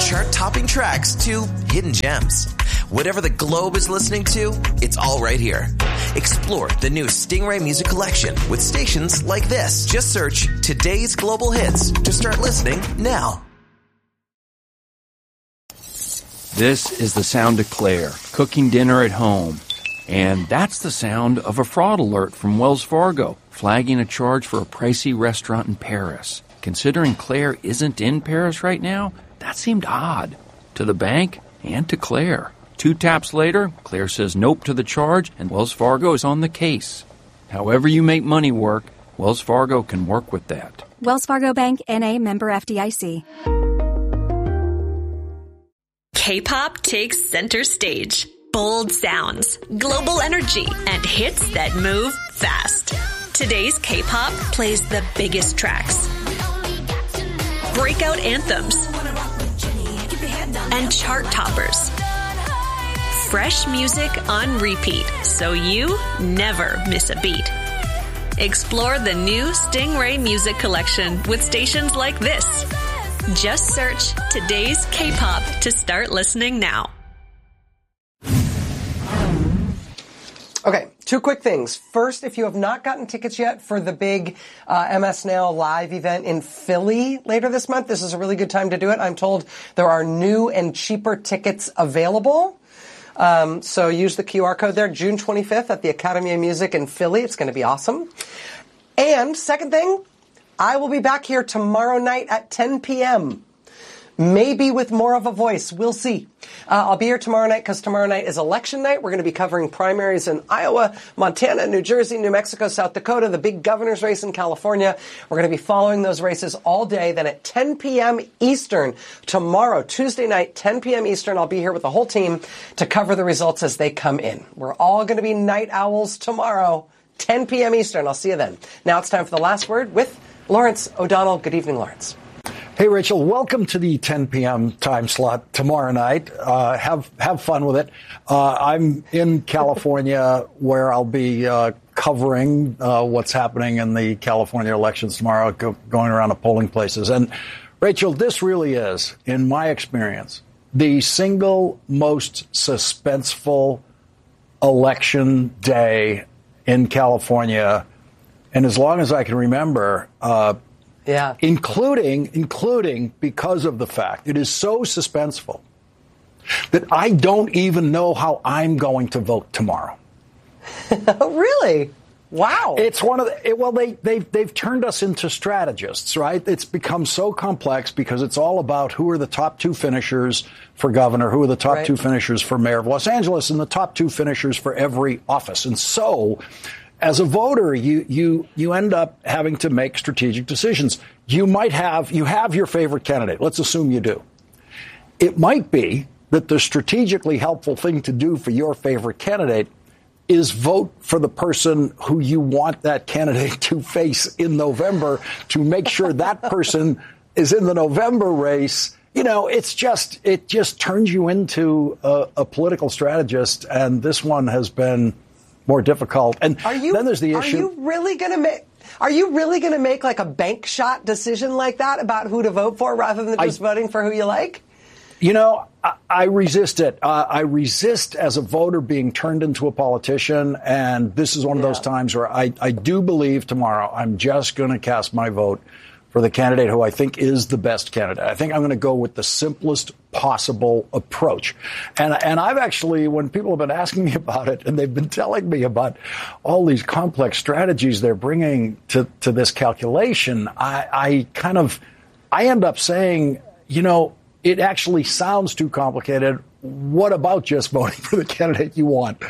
chart-topping tracks to hidden gems. Whatever the globe is listening to, it's all right here. Explore the new Stingray Music Collection with stations like this. Just search Today's Global Hits to start listening now. This is the sound of Claire, cooking dinner at home. And that's the sound of a fraud alert from Wells Fargo, flagging a charge for a pricey restaurant in Paris. Considering Claire isn't in Paris right now, that seemed odd. To the bank and to Claire. 2 taps later, Claire says nope to the charge, and Wells Fargo is on the case. However you make money work, Wells Fargo can work with that. Wells Fargo Bank, N.A., member FDIC. K-pop takes center stage. Bold sounds, global energy, and hits that move fast. Today's K-pop plays the biggest tracks, breakout anthems, and chart toppers. Fresh music on repeat, so you never miss a beat. Explore the new Stingray Music Collection with stations like this. Just search Today's K-pop to start listening now. Okay, 2 quick things. First, if you have not gotten tickets yet for the big MS Now live event in Philly later this month, this is a really good time to do it. I'm told there are new and cheaper tickets available. So use the QR code there, June 25th at the Academy of Music in Philly. It's going to be awesome. And second thing, I will be back here tomorrow night at 10 p.m. Maybe with more of a voice. We'll see. I'll be here tomorrow night because tomorrow night is election night. We're going to be covering primaries in Iowa, Montana, New Jersey, New Mexico, South Dakota, the big governor's race in California. We're going to be following those races all day. Then at 10 p.m. Eastern tomorrow, Tuesday night, 10 p.m. Eastern, I'll be here with the whole team to cover the results as they come in. We're all going to be night owls tomorrow, 10 p.m. Eastern. I'll see you then. Now it's time for the last word with Lawrence O'Donnell. Good evening, Lawrence. Hey, Rachel, welcome to the 10 p.m. time slot tomorrow night. Have fun with it. I'm in California where I'll be covering what's happening in the California elections tomorrow, going around to polling places. And, Rachel, this really is, in my experience, the single most suspenseful election day in California. And as long as I can remember, including because of the fact it is so suspenseful that I don't even know how I'm going to vote tomorrow. Really? Wow. It's one of the, they've turned us into strategists, right? It's become so complex because it's all about who are the top 2 finishers for governor, who are the top 2 finishers for mayor of Los Angeles, and the top 2 finishers for every office. And so, as a voter, you end up having to make strategic decisions. You have your favorite candidate. Let's assume you do. It might be that the strategically helpful thing to do for your favorite candidate is vote for the person who you want that candidate to face in November to make sure that person is in the November race. You know, it just turns you into a political strategist, and this one has been more difficult. And then there's the issue. Are you really going to make like a bank shot decision like that about who to vote for rather than just voting for who you like? You know, I resist it. I resist as a voter being turned into a politician. And this is one of those times where I do believe tomorrow I'm just going to cast my vote for the candidate who I think is the best candidate. I think I'm going to go with the simplest possible approach. And I've actually, when people have been asking me about it and they've been telling me about all these complex strategies they're bringing to this calculation, I end up saying, you know, it actually sounds too complicated. What about just voting for the candidate you want?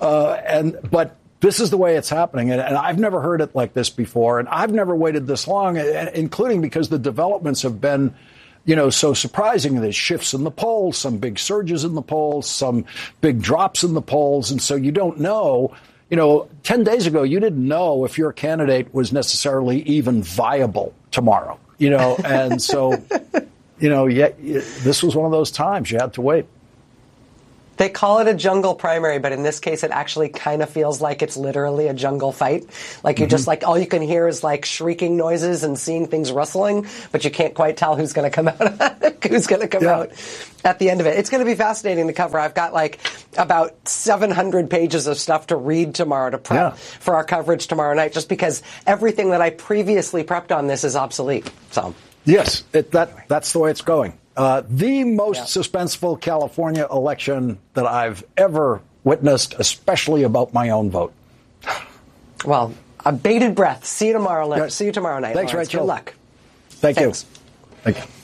But this is the way it's happening, and I've never heard it like this before, and I've never waited this long, including because the developments have been, you know, so surprising. There's shifts in the polls, some big surges in the polls, some big drops in the polls, and so you don't know. You know, 10 days ago, you didn't know if your candidate was necessarily even viable tomorrow, you know, and so, you know, this was one of those times you had to wait. They call it a jungle primary, but in this case, it actually kind of feels like it's literally a jungle fight. Like you just like all you can hear is like shrieking noises and seeing things rustling, but you can't quite tell who's going to come out. Who's going to come out at the end of it? It's going to be fascinating to cover. I've got like about 700 pages of stuff to read tomorrow to prep for our coverage tomorrow night, just because everything that I previously prepped on this is obsolete. So yes, that's the way it's going. The most suspenseful California election that I've ever witnessed, especially about my own vote. Well, a bated breath. See you tomorrow. See you tomorrow night. Thanks, Rachel. Good luck. Thank you. Thank you.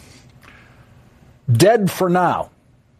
Dead for now.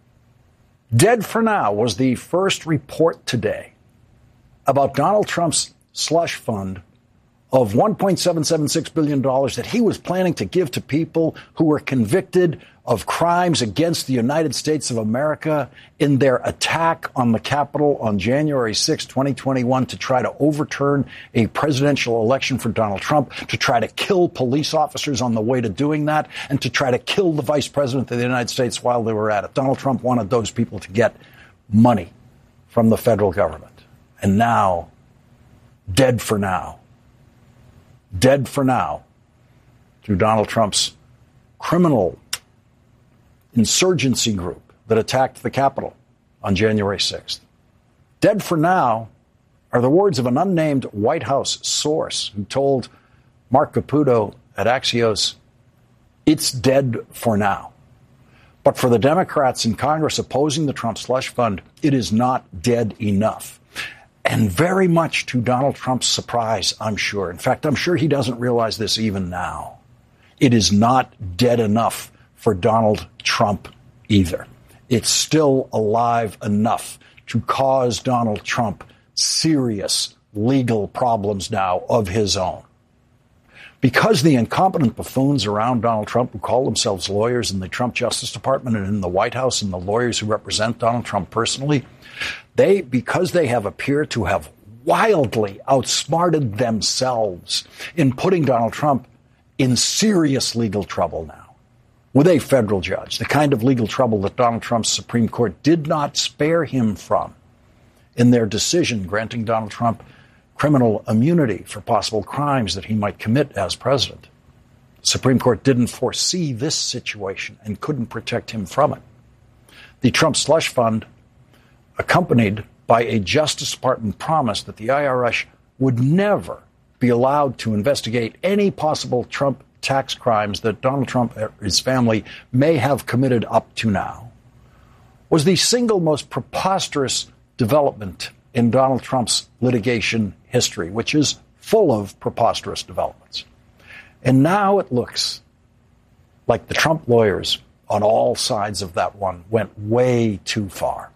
Dead for now was the first report today about Donald Trump's slush fund of $1.776 billion that he was planning to give to people who were convicted of crimes against the United States of America in their attack on the Capitol on January 6, 2021, to try to overturn a presidential election for Donald Trump, to try to kill police officers on the way to doing that, and to try to kill the vice president of the United States while they were at it. Donald Trump wanted those people to get money from the federal government. And now, dead for now. Dead for now through Donald Trump's criminal insurgency group that attacked the Capitol on January 6th. Dead for now are the words of an unnamed White House source who told Mark Caputo at Axios, it's dead for now. But for the Democrats in Congress opposing the Trump slush fund, it is not dead enough. And very much to Donald Trump's surprise, I'm sure. In fact, I'm sure he doesn't realize this even now. It is not dead enough for Donald Trump either. It's still alive enough to cause Donald Trump serious legal problems now of his own. Because the incompetent buffoons around Donald Trump who call themselves lawyers in the Trump Justice Department and in the White House and the lawyers who represent Donald Trump personally, because they have appeared to have wildly outsmarted themselves in putting Donald Trump in serious legal trouble now with a federal judge, the kind of legal trouble that Donald Trump's Supreme Court did not spare him from in their decision granting Donald Trump criminal immunity for possible crimes that he might commit as president. The Supreme Court didn't foresee this situation and couldn't protect him from it. The Trump slush fund, accompanied by a Justice Department promise that the IRS would never be allowed to investigate any possible Trump tax crimes that Donald Trump or his family may have committed up to now, was the single most preposterous development in Donald Trump's litigation history, which is full of preposterous developments. And now it looks like the Trump lawyers on all sides of that one went way too far.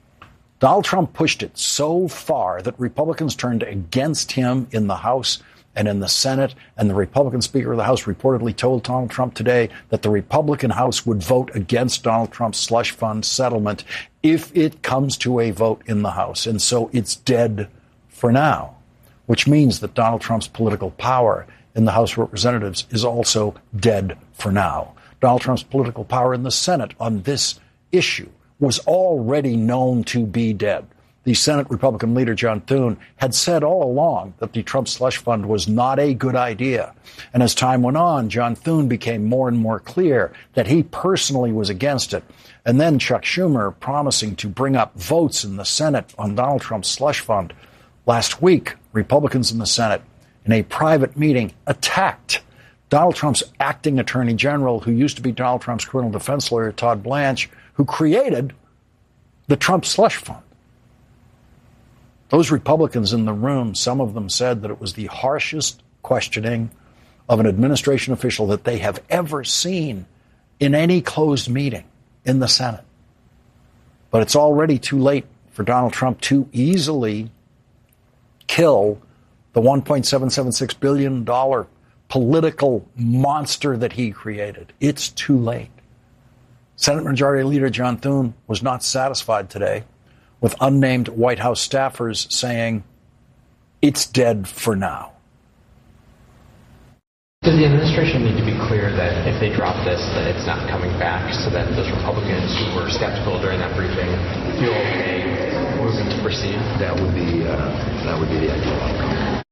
Donald Trump pushed it so far that Republicans turned against him in the House and in the Senate, and the Republican Speaker of the House reportedly told Donald Trump today that the Republican House would vote against Donald Trump's slush fund settlement if it comes to a vote in the House. And so it's dead for now, which means that Donald Trump's political power in the House of Representatives is also dead for now. Donald Trump's political power in the Senate on this issue was already known to be dead. The Senate Republican leader, John Thune, had said all along that the Trump slush fund was not a good idea. And as time went on, John Thune became more and more clear that he personally was against it. And then Chuck Schumer, promising to bring up votes in the Senate on Donald Trump's slush fund. Last week, Republicans in the Senate, in a private meeting, attacked Donald Trump's acting attorney general, who used to be Donald Trump's criminal defense lawyer, Todd Blanche, who created the Trump slush fund. Those Republicans in the room, some of them said that it was the harshest questioning of an administration official that they have ever seen in any closed meeting in the Senate. But it's already too late for Donald Trump to easily kill the $1.776 billion political monster that he created. It's too late. Senate Majority Leader John Thune was not satisfied today with unnamed White House staffers saying, it's dead for now. Does the administration need to be clear that if they drop this, that it's not coming back, so that those Republicans who were skeptical during that briefing feel okay moving to proceed? That would be the ideal outcome.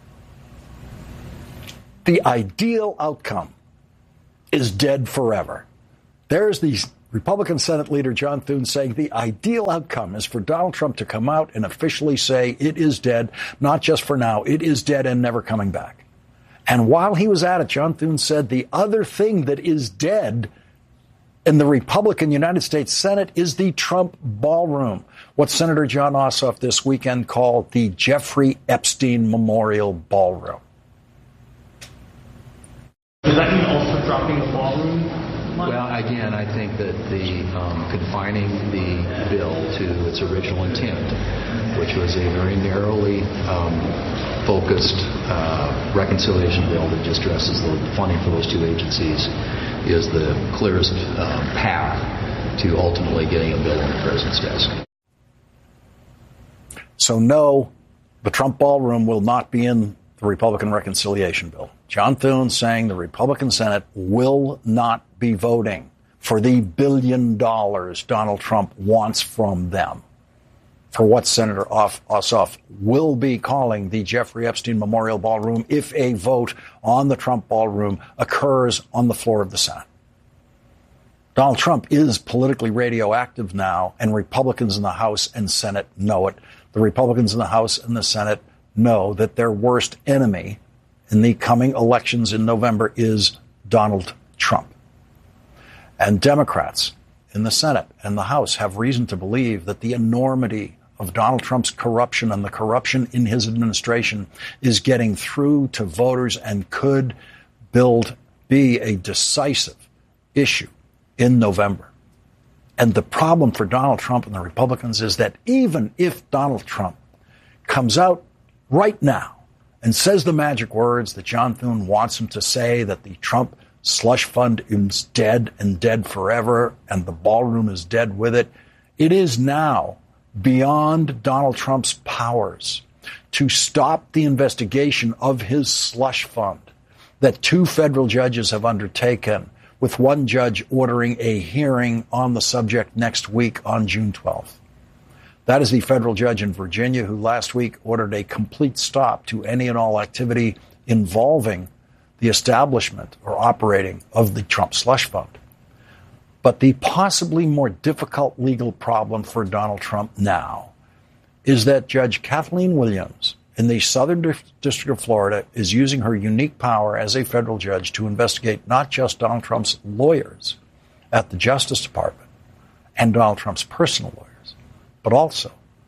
The ideal outcome is dead forever. There's the Republican Senate leader John Thune saying the ideal outcome is for Donald Trump to come out and officially say it is dead, not just for now, it is dead and never coming back. And while he was at it, John Thune said the other thing that is dead in the Republican United States Senate is the Trump ballroom, what Senator John Ossoff this weekend called the Jeffrey Epstein Memorial Ballroom. Does that mean also dropping the ballroom? Well, again, I think that the confining the bill to its original intent, which was a very narrowly focused reconciliation bill that just addresses the funding for those two agencies, is the clearest path to ultimately getting a bill on the president's desk. So no, the Trump ballroom will not be in the Republican reconciliation bill. John Thune saying the Republican Senate will not be voting for the $1 billion Donald Trump wants from them, for what Senator Ossoff will be calling the Jeffrey Epstein Memorial Ballroom if a vote on the Trump ballroom occurs on the floor of the Senate. Donald Trump is politically radioactive now, and Republicans in the House and Senate know it. The Republicans in the House and the Senate know that their worst enemy in the coming elections in November is Donald Trump. And Democrats in the Senate and the House have reason to believe that the enormity of Donald Trump's corruption and the corruption in his administration is getting through to voters and could be a decisive issue in November. And the problem for Donald Trump and the Republicans is that even if Donald Trump comes out right now and says the magic words that John Thune wants him to say, that the Trump slush fund is dead and dead forever and the ballroom is dead with it, it is now beyond Donald Trump's powers to stop the investigation of his slush fund that two federal judges have undertaken, with one judge ordering a hearing on the subject next week on June 12th. That is the federal judge in Virginia who last week ordered a complete stop to any and all activity involving the establishment or operating of the Trump slush fund. But the possibly more difficult legal problem for Donald Trump now is that Judge Kathleen Williams in the Southern District of Florida is using her unique power as a federal judge to investigate not just Donald Trump's lawyers at the Justice Department and Donald Trump's personal lawyers, but also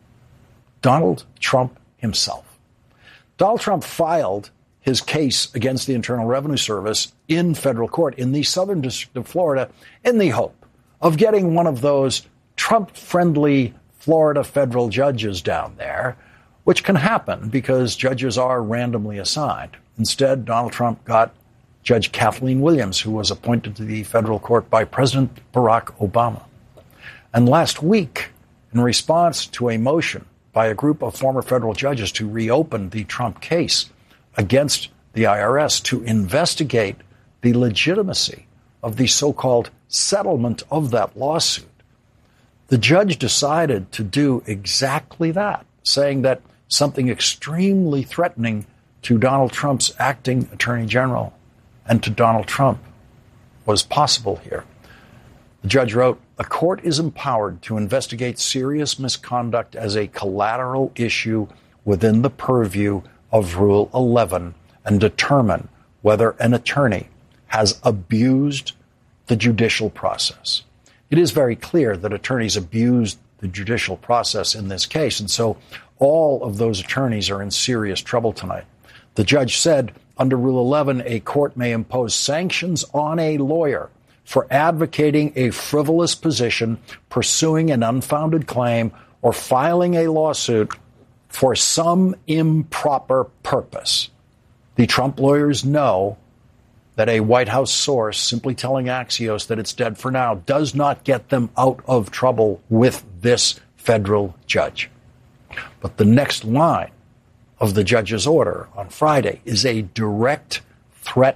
Donald Trump himself. Donald Trump filed his case against the Internal Revenue Service in federal court in the Southern District of Florida in the hope of getting one of those Trump-friendly Florida federal judges down there, which can happen because judges are randomly assigned. Instead, Donald Trump got Judge Kathleen Williams, who was appointed to the federal court by President Barack Obama. And last week, in response to a motion by a group of former federal judges to reopen the Trump case against the IRS to investigate the legitimacy of the so-called settlement of that lawsuit, the judge decided to do exactly that, saying that something extremely threatening to Donald Trump's acting attorney general and to Donald Trump was possible here. The judge wrote, "A court is empowered to investigate serious misconduct as a collateral issue within the purview of Rule 11 and determine whether an attorney has abused the judicial process." It is very clear that attorneys abused the judicial process in this case, and so all of those attorneys are in serious trouble tonight. The judge said, under Rule 11, a court may impose sanctions on a lawyer for advocating a frivolous position, pursuing an unfounded claim, or filing a lawsuit for some improper purpose. The Trump lawyers know that a White House source simply telling Axios that it's dead for now does not get them out of trouble with this federal judge. But the next line of the judge's order on Friday is a direct threat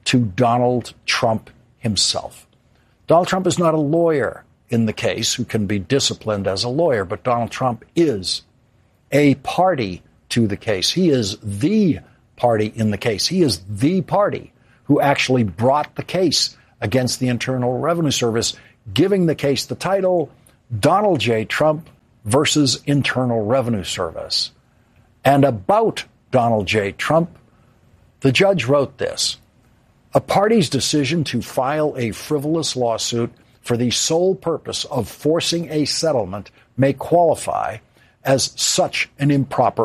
to Donald Trump himself. Donald Trump is not a lawyer in the case who can be disciplined as a lawyer, but Donald Trump is a party to the case. He is the party in the case. He is the party who actually brought the case against the Internal Revenue Service, giving the case the title Donald J. Trump versus Internal Revenue Service. And about Donald J. Trump, the judge wrote this: a party's decision to file a frivolous lawsuit for the sole purpose of forcing a settlement may qualify as such an improper